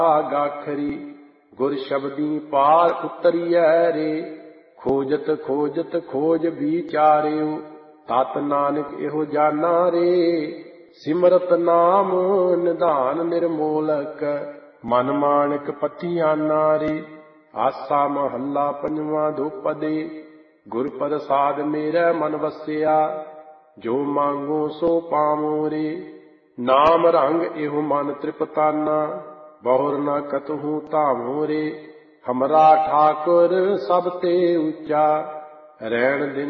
ਗਾਖਰੀ ਗੁਰ ਸ਼ਬਦੀ ਪਾਰ ਉਤਰੀਐ ਰੇ। ਖੋਜਤ ਖੋਜਤ ਖੋਜ ਵਿਚਾਰਿਓ ਤਤ ਨਾਨਕ ਇਹੋ ਜਾਨਾ ਰੇ। ਸਿਮਰਤ ਨਾਮ ਨਿਧਾਨ ਨਿਰਮੋਲਕ ਮਨ ਮਾਣਕ ਪਤੀਆਨਾ ਰੇ। ਆਸਾ ਮਹੱਲਾ ਪੰਜਵਾਂ ਦੁਪਦੇ ਗੁਰ ਪ੍ਰਸਾਦ ਮੇਰੇ ਮਨ ਵਸਿਆ। ਜੋ ਮੰਗੋ ਸੋ ਪਾਵੋ ਰੇ। ਨਾਮ ਰੰਗ ਇਹੋ ਮਨ ਤ੍ਰਿਪਤਾਨਾ ਬਹੁਰ ਨ ਕਤਹੂ ਧਾਵੋ ਰੇ। ਹਮਰਾ ਠਾਕੁਰ ਸਭ ਤੇ ਉੱਚਾ ਰਹਿਣ ਦਿਨ